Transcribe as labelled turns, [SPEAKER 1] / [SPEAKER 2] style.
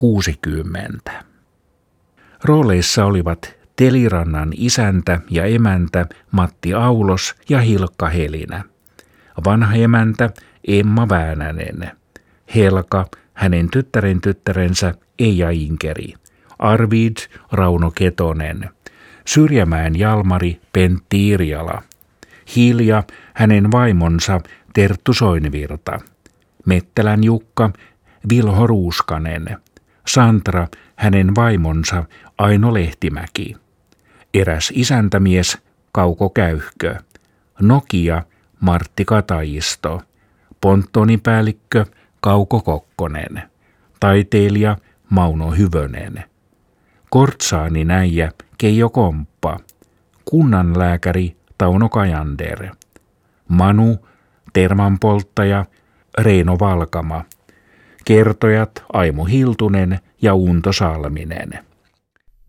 [SPEAKER 1] 60. Rooleissa olivat Telirannan isäntä ja emäntä Matti Aulos ja Hilkka Helinä. Vanha emäntä Emma Väänänen. Helka, hänen tyttärensä Eija Inkeri. Arvid Rauno Ketonen. Syrjämäen Jalmari Pentti Irjala. Hilja, hänen vaimonsa Terttu Soinvirta. Mettälän Jukka Vilho Ruuskanen. Santra, hänen vaimonsa Aino Lehtimäki. Eräs isäntämies Kauko Käyhkö. Nokia Martti Katajisto. Ponttonipäällikkö Kauko Kokkonen. Taiteilija Mauno Hyvönen. Kortsaaninäijä Keijo Komppa. Kunnanlääkäri Tauno Kajander. Manu, termanpolttaja Reino Valkama. Kertojat Aimo Hiltunen ja Unto Salminen.